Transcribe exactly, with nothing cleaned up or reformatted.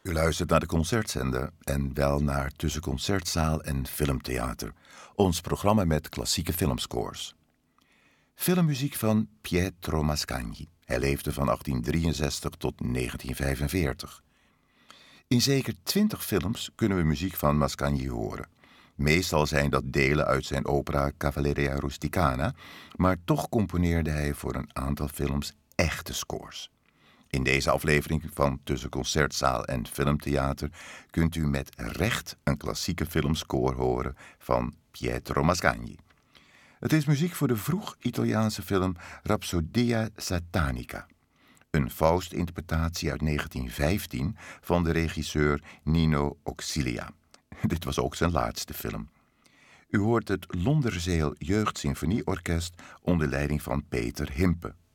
U luistert naar de Concertzender en wel naar Tussen Concertzaal en Filmtheater. Ons programma met klassieke filmscores. Filmmuziek van Pietro Mascagni. Hij leefde van achttien drieënzestig tot negentien vijfenveertig. In zeker twintig films kunnen we muziek van Mascagni horen. Meestal zijn dat delen uit zijn opera Cavalleria Rusticana, maar toch componeerde hij voor een aantal films echte scores. In deze aflevering van Tussen Concertzaal en Filmtheater kunt u met recht een klassieke filmscore horen van Pietro Mascagni. Het is muziek voor de vroeg-Italiaanse film Rapsodia Satanica. Een Faust-interpretatie uit negentien vijftien van de regisseur Nino Auxilia. Dit was ook zijn laatste film. U hoort het Londerzeel Jeugdsymfonieorkest onder leiding van Peter Himpe